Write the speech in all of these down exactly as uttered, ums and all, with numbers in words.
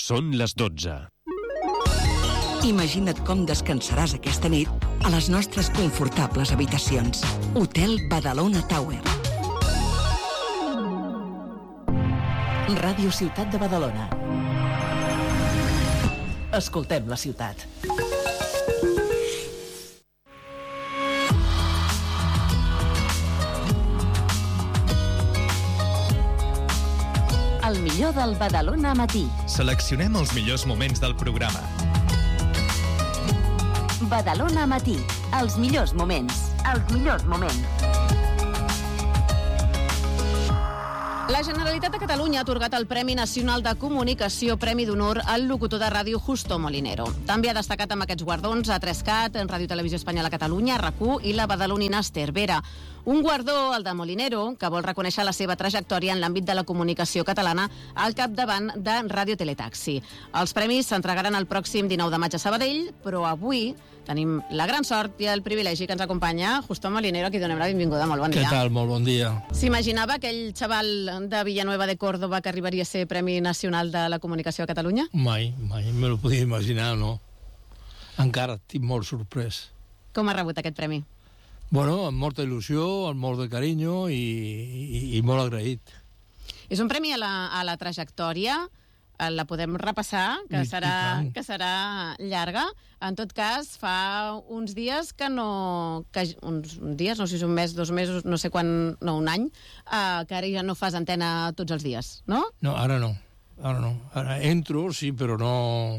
Són les dotze. Imagina't com descansaràs aquesta nit a les nostres confortables habitacions. Hotel Badalona Tower. Ràdio Ciutat de Badalona. Escoltem la ciutat. El millor del Badalona matí. Seleccionem els millors moments del programa. Badalona matí. Els millors moments. Els millors moments. La Generalitat de Catalunya ha atorgat el Premi Nacional de Comunicació Premi d'Honor al locutor de ràdio Justo Molinero. També ha destacat amb aquests guardons a tres cat, en Ràdio Televisió Espanyola Catalunya, R A C U i la badalonina Esther Vera. Un guardó, el de Molinero, que vol reconèixer la seva trajectòria en l'àmbit de la comunicació catalana al capdavant de Ràdio Teletaxi. Els premis s'entregaran el pròxim dinou de maig a Sabadell, però avui tenim la gran sort i el privilegi que ens acompanya Justo Molinero, a qui donem la benvinguda. Molt bon dia. Què tal? Molt bon dia. S'imaginava aquell xaval de Villanueva de Córdoba que arribaria a ser Premi Nacional de la Comunicació a Catalunya? Mai, mai me lo podia imaginar, no. Encara estic molt sorprès. Com ha rebut aquest premi? Bueno, amb molta il·lusió, amb molt de carinyo i, i, i molt agraït. És un premi a la, a la trajectòria, la podem repassar, que I, serà, i que serà llarga. En tot cas, fa uns dies que no... Que, uns dies, no sé si és un mes, dos mesos, no sé quan, no, un any, eh, que ara ja no fas antena tots els dies, no? No, ara no. Ara no. Ara entro, sí, però no...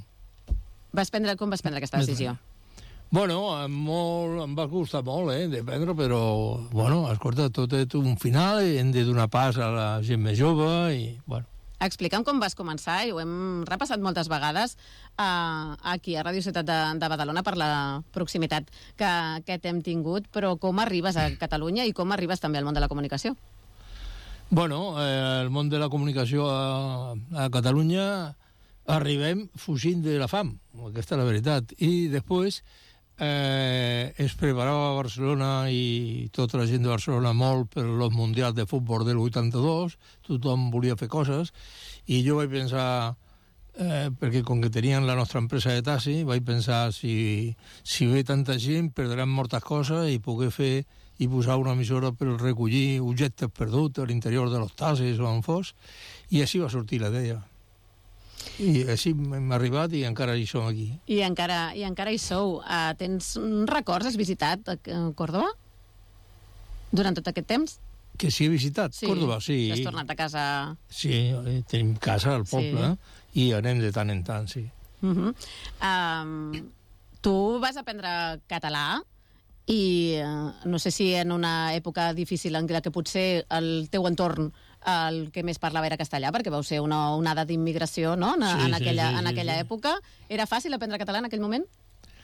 Vas prendre, com vas prendre aquesta decisió? Bueno, molt, em va costar molt, eh, de prendre, però, bueno, escolta, tot és un final, hem de donar pas a la gent més jove i, bueno. Explica'm com vas començar, i ho hem repassat moltes vegades eh, aquí a Ràdio Ciutat de, de Badalona per la proximitat que, que t'hem tingut, però com arribes a Catalunya i com arribes també al món de la comunicació? Bueno, eh, el món de la comunicació a, a Catalunya arribem fugint de la fam, aquesta és la veritat, i després eh, es preparava a Barcelona i tota la gent de Barcelona molt per los mundials de futbol del vuitanta-dos, tothom volia fer coses, i jo vaig pensar, eh, perquè com que tenien la nostra empresa de taxi, vaig pensar si, si ve tanta gent perdrem moltes coses i poder fer i posar una emissora per recollir objectes perduts a l'interior de los taxis o on fos, i així va sortir la idea. I així hem arribat i encara hi som aquí. I encara, i encara hi sou. Uh, tens records? Has visitat uh, Córdoba? Durant tot aquest temps? Que sí he visitat sí. Córdoba, sí. Has tornat a casa? Sí, tenim casa al poble, sí. I anem de tant en tant, sí. Uh-huh. Um, tu vas aprendre català i uh, no sé si en una època difícil en la que potser el teu entorn el que més parlava era castellà, perquè vau ser una onada d'immigració, no?, en, sí, en aquella, sí, sí, en aquella sí. època. Era fàcil aprendre català en aquell moment?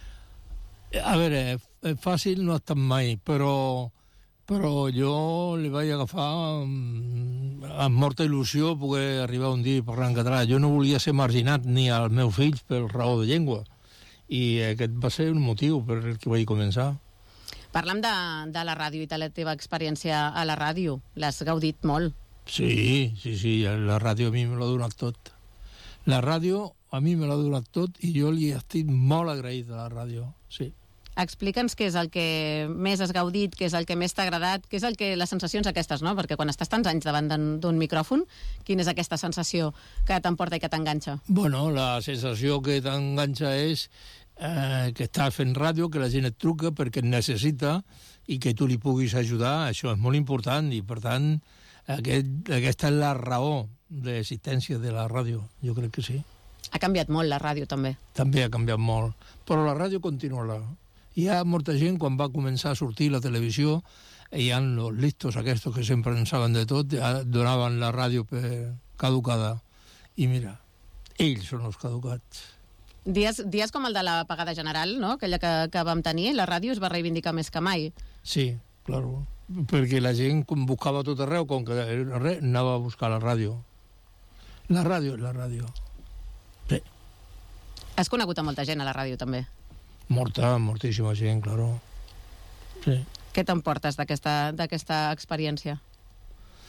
A veure, fàcil no ha estat mai, però, però jo li vaig agafar amb, amb molta il·lusió poder arribar un dia a parlar en català. Jo no volia ser marginat ni als meus fills per raó de llengua, i aquest va ser un motiu per el que vaig començar. Parlem de, de la ràdio i de la teva experiència a la ràdio. L'has gaudit molt. Sí, sí, sí, la ràdio a mi me l'ha donat tot. La ràdio a mi me l'ha donat tot i jo li estic molt agraït a la ràdio, sí. Explica'ns què és el que més has gaudit, què és el que més t'ha agradat, què és el que, les sensacions aquestes, no? Perquè quan estàs tants anys davant d'un micròfon, quina és aquesta sensació que t'emporta i que t'enganxa? Bueno, la sensació que t'enganxa és eh, que estàs fent ràdio, que la gent et truca perquè et necessita i que tu li puguis ajudar, això és molt important i per tant Aquest, aquesta és la raó de l'existència de la ràdio, jo crec que sí. Ha canviat molt la ràdio, també. També ha canviat molt, però la ràdio continuarà. Hi ha molta gent, quan va començar a sortir la televisió, hi ha els listos aquests que sempre en saben de tot, donaven la ràdio per caducada. I mira, ells són els caducats. Dies, dies com el de la pagada general, no?, aquella que, que vam tenir, la ràdio es va reivindicar més que mai. Sí, claro. Perquè la gent buscava tot arreu, com que res, anava a buscar la ràdio. La ràdio és la ràdio. Sí. Has conegut a molta gent a la ràdio, també? Molta, moltíssima gent, claro. Sí. Què t'emportes d'aquesta d'aquesta experiència?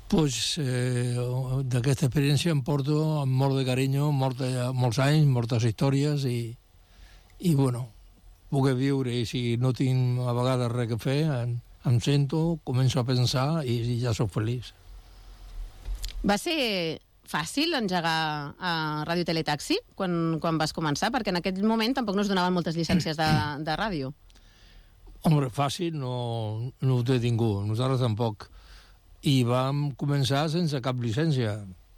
pues, eh, d'aquesta experiència em porto amb molt de carinyo, molt de, molts anys, moltes històries, i, i bueno, poder viure, i si no tinc a vegades res que fer, em, em sento, començo a pensar i, i ja soc feliç. Va ser fàcil engegar a Ràdio Teletaxi quan, quan vas començar? Perquè en aquell moment tampoc no es donaven moltes llicències de, de ràdio. Home, fàcil no, no ho té ningú, nosaltres tampoc. I vam començar sense cap llicència.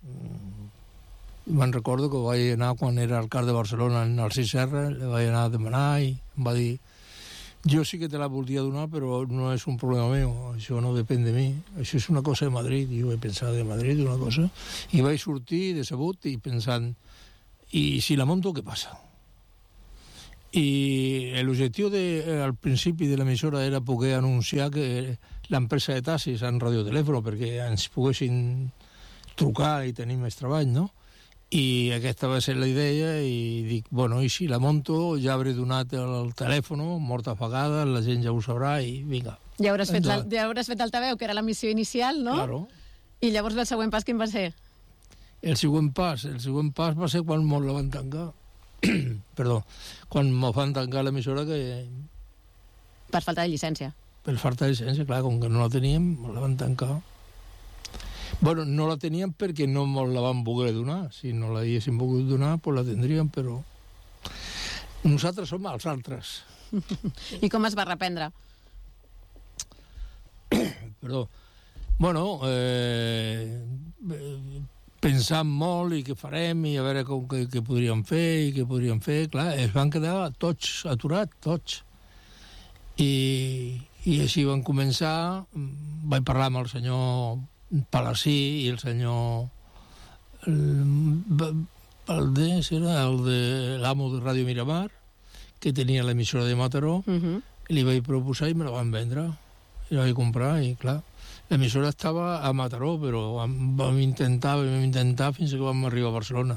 Me'n recordo que vaig anar, quan era alcalde de Barcelona, en Narcís Serra, le vaig anar a demanar i em va dir: jo sí que te la voldria donar, però no és un problema meu, això no depèn de mi, això és una cosa de Madrid. I jo vaig pensar de Madrid una cosa, i vaig sortir decebut i pensant, i si la monto, què passa? I l'objectiu al principi de l'emissora era poder anunciar que l'empresa de taxis en radiotelèfon, perquè ens poguessin trucar i tenir més treball, no? I aquesta va ser la idea, i dic, bueno, i si la monto, ja hauré donat el telèfon moltes vegades, la gent ja ho sabrà, i vinga. Ja hauràs fet, la, ja hauràs fet l'altaveu, que era la missió inicial, no? Claro. I llavors el següent pas quin va ser? El següent pas, el següent pas va ser quan mos la van tancar. Perdó, quan mos van tancar l'emissora, que... Per falta de llicència. Per falta de llicència, clar, com que no la teníem, mos la van tancar. Bueno, no la teníem perquè no mos la van voler donar. Si no la haguéssim volgut donar, pues la tindríem, però nosaltres som els altres. I com es va reprendre? Perdó. Bueno, eh, pensant molt i què farem i a veure com, què, què podríem fer i què podríem fer. Clar, es van quedar tots aturats, tots. I, i així van començar. Vaig parlar amb el senyor Palací i el senyor Valdés, era el de l'amo de Ràdio Miramar, que tenia l'emissora de Mataró, uh-huh. I li vaig proposar i me la van vendre. I la vaig comprar i, clar, l'emissora estava a Mataró, però vam intentar, vam intentar fins que vam arribar a Barcelona.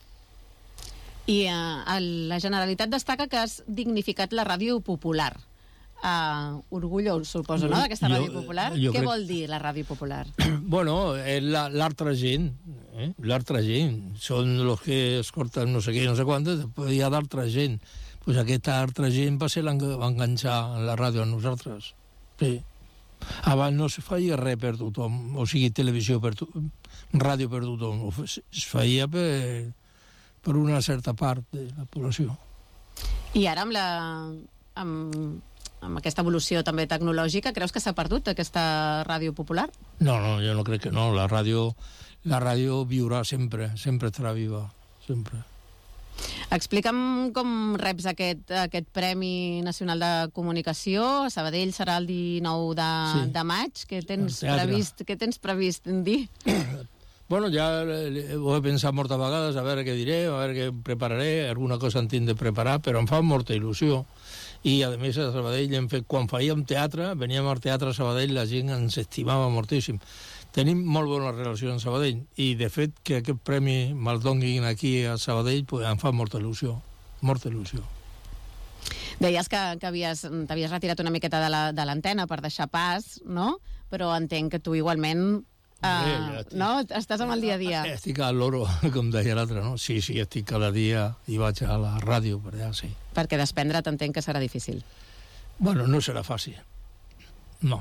I uh, la Generalitat destaca que has dignificat la ràdio popular. Uh, orgullós, suposo, no?, d'aquesta ràdio popular. Què crec... vol dir la ràdio popular? Bueno, és l'altra gent, eh? l'altra gent. Són els que escolten no sé què, no sé quantes, després hi ha d'altra gent. Pues aquesta altra gent va ser la que va enganxar la ràdio a nosaltres. Sí. Abans no se feia res per tothom, o sigui, televisió per tothom, ràdio per tothom. Es feia per, per una certa part de la població. I ara amb la... amb... amb aquesta evolució també tecnològica, creus que s'ha perdut aquesta ràdio popular? No, no, jo no crec que no. La ràdio, la ràdio viurà sempre, sempre estarà viva, sempre. Explica'm com reps aquest, aquest Premi Nacional de Comunicació. A Sabadell serà el dinou de, sí. de maig. Què tens previst, què tens previst dir? Bueno, ja ho he pensat moltes vegades, a veure què diré, a veure què prepararé, alguna cosa en tinc de preparar, però em fa molta il·lusió. I, a més, a Sabadell hem fet, quan fèiem teatre, veníem al teatre a Sabadell, la gent ens estimava moltíssim. Tenim molt bona relació amb Sabadell, i, de fet, que aquest premi me'l donguin aquí a Sabadell, pues, em fa molta il·lusió, molta il·lusió. Deies que, que havies, t'havies retirat una miqueta de l'antena per deixar pas, no? Però entenc que tu igualment... Uh, sí, ja estic, no? Estàs amb el dia a dia. Estic al loro, com deia l'altre, no? Sí, sí, estic cada dia i vaig a la ràdio per allà, sí. Perquè desprendre't entenc que serà difícil. Bueno, no serà fàcil. No.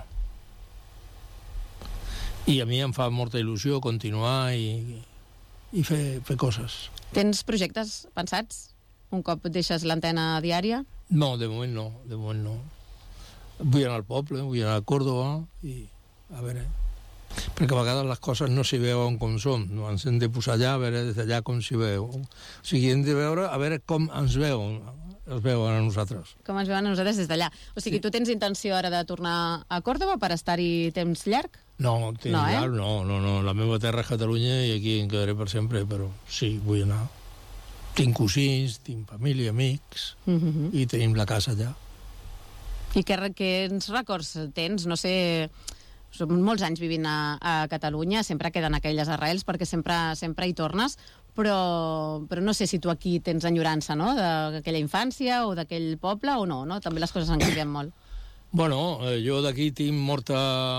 I a mi em fa molta il·lusió continuar i, i fer, fer coses. Tens projectes pensats? Un cop deixes l'antena diària? No, de moment no, de moment no. Vull anar al poble, vull anar a Córdoba i a veure... perquè a vegades les coses no s'hi veuen com són, no? Ens hem de posar allà a veure des d'allà com s'hi veu. O sigui, hem de veure a veure com ens veuen, els veuen a nosaltres. Com ens veuen a nosaltres des d'allà. O sigui, sí. Tu tens intenció ara de tornar a Còrdova per estar-hi temps llarg? No, temps no, eh? llarg no, no, no. La meva terra és Catalunya i aquí em quedaré per sempre, però sí, vull anar. Tinc cosins, tinc família, amics, uh-huh. I tenim la casa allà. I què, què records tens? No sé... Som molts anys vivint a, a Catalunya, sempre queden aquelles arrels perquè sempre, sempre hi tornes, però, però no sé si tu aquí tens enyorança, no?, d'aquella infància o d'aquell poble o no, no? També les coses han canviat molt. Bueno, eh, jo d'aquí tinc molta...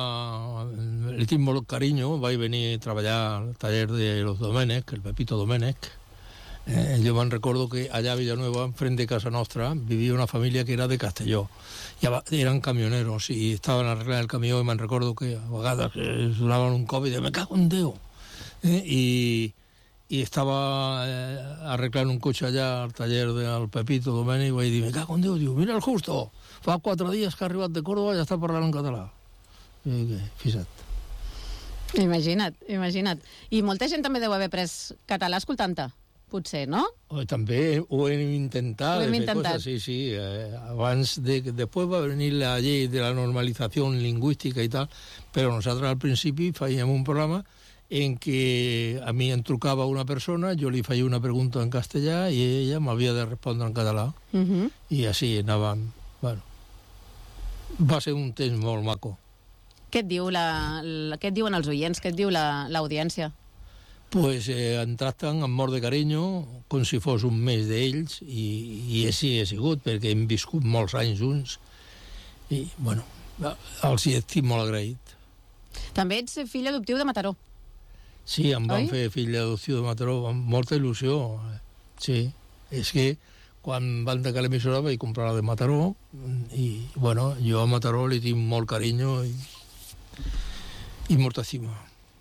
li tinc molt carinyo. Vaig venir a treballar al taller de los Domènech, el Pepito Domènech. Eh, jo me'n recordo que allà a Villanueva, enfrente de casa nostra, vivia una família que era de Castelló. I eren camioneros i estaven arreglant el camió i me'n recordo que a vegades es donaven un cop i deien, me cago en Déu. Eh, i, I estava eh, arreglant un cotxe allà al taller del Pepito Domènech i vaig dir, me cago en Déu, diu, mira el Justo, fa quatre dies que ha arribat de Córdoba i ja està parlant en català. I què, fixa't. Imagina't, imagina't. I molta gent també deu haver pres català escoltant-te. Potser, no? O, també ho hem intentat. Ho hem intentat. Cosas, sí, sí. Eh, abans de... Después va venir la llei de la normalización lingüística y tal, pero nosotros al principi fèiem un programa en que a mi em trucava una persona, jo li feia una pregunta en castellà i ella m'havia de respondre en català. Uh -huh. I així anàvem. Bueno, va ser un temps molt maco. Què et diu la, la, què et diuen els oients? Què et diu l'audiència? La, pues eh, em tracten amb molt de carinyo, com si fos un mes d'ells, i, i així he sigut, perquè hem viscut molts anys junts, i, bueno, els hi estic molt agraït. També ets fill adoptiu de Mataró. Sí, em van Oi? fer fill adoptiu de Mataró, amb molta il·lusió. Sí, és que quan van tancar l'emissora vaig comprar la de Mataró, i, bueno, jo a Mataró li tinc molt carinyo i, i molta estima.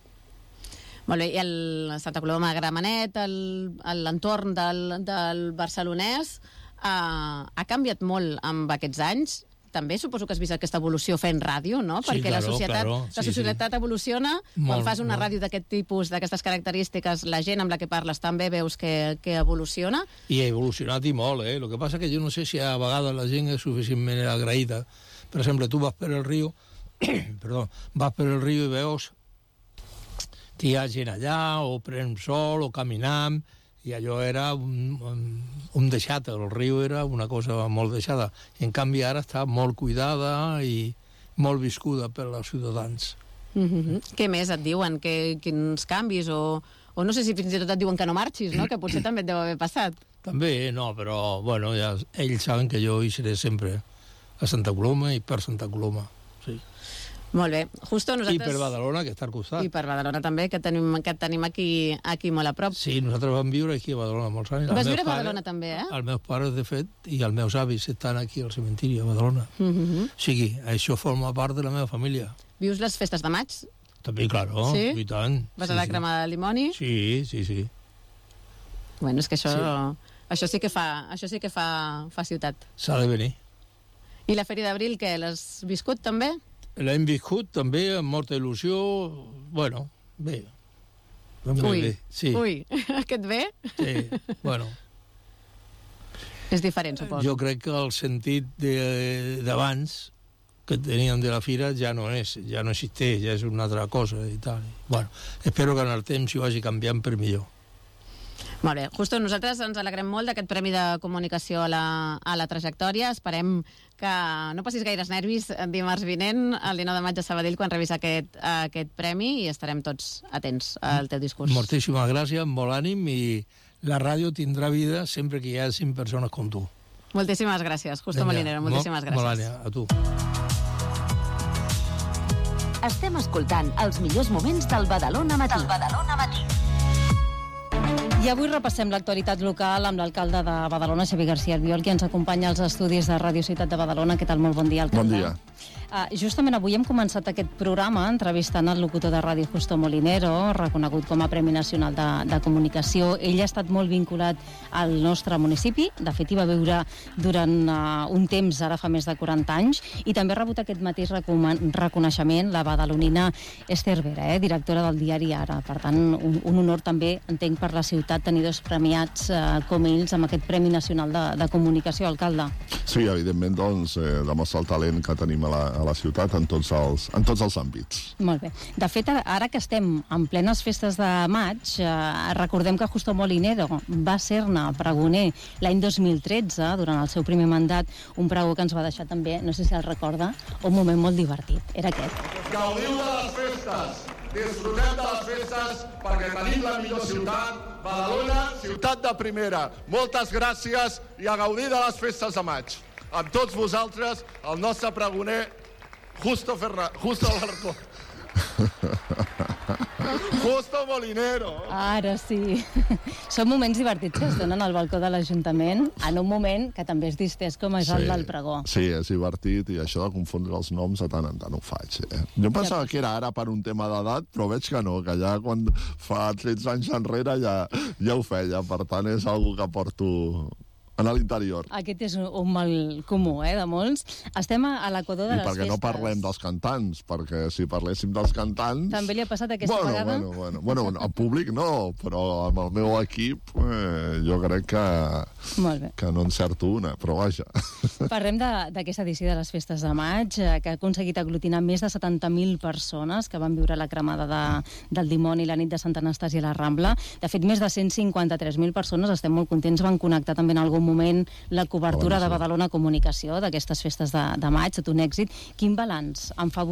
Molt bé, i el Santa Coloma Gramenet, l'entorn del, del barcelonès, ha, ha canviat molt amb aquests anys. També suposo que has vist aquesta evolució fent ràdio, no? Sí, perquè claro, la societat, claro. la sí, societat sí. evoluciona. Molt, quan fas una molt. ràdio d'aquest tipus, d'aquestes característiques, la gent amb la que parles també veus que, que evoluciona. I ha evolucionat i molt, eh? El que passa que jo no sé si a vegades la gent és suficientment agraïda. Per exemple, tu vas per el riu, perdó, vas per el riu i veus que hi ha gent allà, o pren sol, o caminam, i allò era un, un, un deixat, el riu era una cosa molt deixada. I en canvi ara està molt cuidada i molt viscuda per als ciutadans. Mm-hmm. Què més et diuen? Que, quins canvis? O, o no sé si fins i tot et diuen que no marxis, no? Que potser també et deu haver passat. També, no, però bueno, ja, ells saben que jo hi seré sempre a Santa Coloma i per Santa Coloma, sí. Molt bé. Justo nosaltres... I per Badalona, que està al costat. I per Badalona també, que tenim, que tenim aquí, aquí molt a prop. Sí, nosaltres vam viure aquí a Badalona molts anys. Vas viure a Badalona pare, també, eh? Els meus pares, de fet, i els meus avis estan aquí al cementiri a Badalona. Mm-hmm. O sigui, això forma part de la meva família. Vius les festes de maig? També, claro, sí? I tant. Vas sí, a la sí. crema de dimoni? Sí, sí, sí. Bueno, és que això, sí. això sí que fa, això sí que fa, fa ciutat. S'ha de venir. I la Fèria d'Abril, què? L'has viscut també? L'hem viscut també amb molta il·lusió. Bueno, bé. Ui, bé. Sí. ui, aquest bé? Sí, bueno. És diferent, suposo. Jo crec que el sentit d'abans que teníem de la fira ja no és, ja no existeix, ja és una altra cosa i tal. Bueno, espero que en el temps hi vagi canviant per millor. Molt bé. Justo nosaltres ens alegrem molt d'aquest Premi de Comunicació a la, a la trajectòria. Esperem que no passis gaires nervis dimarts vinent, el dinou de maig a Sabadell, quan rebis aquest, aquest premi, i estarem tots atents al teu discurs. Moltíssimes gràcies, molt ànim, i la ràdio tindrà vida sempre que hi hagi persones com tu. Moltíssimes gràcies, Justo Molinero, moltíssimes gràcies. Molt ànim, a tu. Estem escoltant els millors moments del Badalona Matí. Del Badalona Matí. I avui repassem l'actualitat local amb l'alcalde de Badalona, Xavier García Albiol, que ens acompanya als estudis de Ràdio Ciutat de Badalona. Què tal? Molt bon dia, alcalde. Bon dia. Uh, justament avui hem començat aquest programa entrevistant el locutor de ràdio Justo Molinero, reconegut com a Premi Nacional de, de Comunicació. Ell ha estat molt vinculat al nostre municipi, de fet hi va viure durant uh, un temps, ara fa més de quaranta anys, i també ha rebut aquest mateix reconeixement la badalonina Esther Vera, eh, directora del diari Ara. Per tant, un, un honor també, entenc, per la ciutat tenir dos premiats uh, com ells amb aquest Premi Nacional de, de Comunicació, alcalde. Sí, evidentment, doncs, eh, demostra el talent que tenim a la, a la ciutat en tots, els, en tots els àmbits. Molt bé. De fet, ara que estem en plenes festes de maig, eh, recordem que Justo Molinero va ser-ne pregoner l'any dos mil tretze, durant el seu primer mandat, un pregó que ens va deixar també, no sé si el recorda, un moment molt divertit. Era aquest. Gaudiu de les festes, disfrutem de les festes, perquè tenim la millor ciutat, Badalona, ciutat de primera. Moltes gràcies i a gaudir de les festes de maig. amb tots vosaltres, el nostre pregoner Justo Ferran... Justo Alarcón. Justo Molinero. Ara sí. Són moments divertits que es donen al balcó de l'Ajuntament, en un moment que també és distès com és sí, el del pregó. Sí, és divertit, i això de confondre els noms de tant en tant ho faig. Eh? Jo pensava ja, que era ara per un tema d'edat, però veig que no, que ja quan fa tretze anys enrere ja, ja ho feia. Per tant, és algo que porto en l'interior. Aquest és un mal comú, eh, de molts. Estem a l'equador de les festes. I perquè no parlem dels cantants, perquè si parléssim dels cantants... També li ha passat aquesta bueno, vegada? Bueno, bueno, bueno, en públic no, però amb el meu equip eh, jo crec que, Molt bé. que no encerto una, però vaja. Parlem d'aquesta edició de les festes de maig, eh, que ha aconseguit aglutinar més de setanta mil persones que van viure la cremada de, del dimoni la nit de Sant Anastasi a la Rambla. De fet, més de cent cinquanta-tres mil persones, estem molt contents, van connectar també en algun moment la cobertura de Badalona Comunicació d'aquestes festes de, de maig, tot un èxit. Quin balanç en fa